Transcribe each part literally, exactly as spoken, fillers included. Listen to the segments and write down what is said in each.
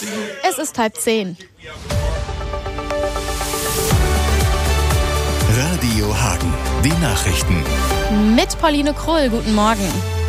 Es ist halb zehn. Radio Hagen, die Nachrichten. Mit Pauline Krull, guten Morgen.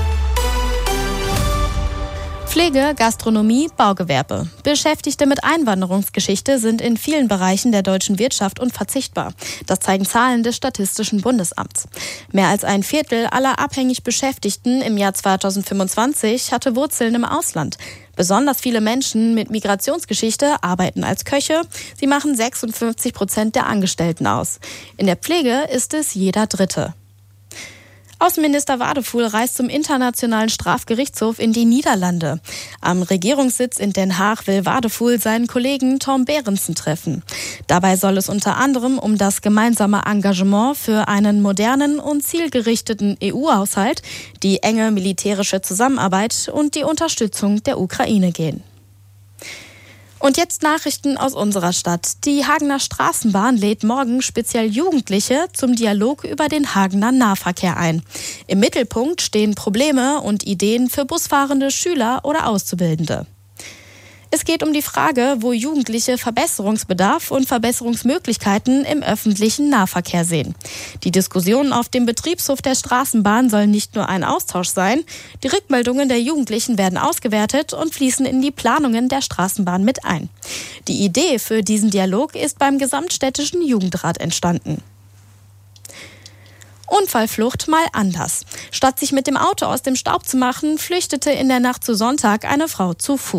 Pflege, Gastronomie, Baugewerbe. Beschäftigte mit Einwanderungsgeschichte sind in vielen Bereichen der deutschen Wirtschaft unverzichtbar. Das zeigen Zahlen des Statistischen Bundesamts. Mehr als ein Viertel aller abhängig Beschäftigten im Jahr zweitausendfünfundzwanzig hatte Wurzeln im Ausland. Besonders viele Menschen mit Migrationsgeschichte arbeiten als Köche. Sie machen sechsundfünfzig Prozent der Angestellten aus. In der Pflege ist es jeder Dritte. Außenminister Wadefuhl reist zum Internationalen Strafgerichtshof in die Niederlande. Am Regierungssitz in Den Haag will Wadefuhl seinen Kollegen Tom Berendsen treffen. Dabei soll es unter anderem um das gemeinsame Engagement für einen modernen und zielgerichteten E U-Haushalt, die enge militärische Zusammenarbeit und die Unterstützung der Ukraine gehen. Und jetzt Nachrichten aus unserer Stadt. Die Hagener Straßenbahn lädt morgen speziell Jugendliche zum Dialog über den Hagener Nahverkehr ein. Im Mittelpunkt stehen Probleme und Ideen für busfahrende Schüler oder Auszubildende. Es geht um die Frage, wo Jugendliche Verbesserungsbedarf und Verbesserungsmöglichkeiten im öffentlichen Nahverkehr sehen. Die Diskussionen auf dem Betriebshof der Straßenbahn sollen nicht nur ein Austausch sein. Die Rückmeldungen der Jugendlichen werden ausgewertet und fließen in die Planungen der Straßenbahn mit ein. Die Idee für diesen Dialog ist beim Gesamtstädtischen Jugendrat entstanden. Unfallflucht mal anders. Statt sich mit dem Auto aus dem Staub zu machen, flüchtete in der Nacht zu Sonntag eine Frau zu Fuß.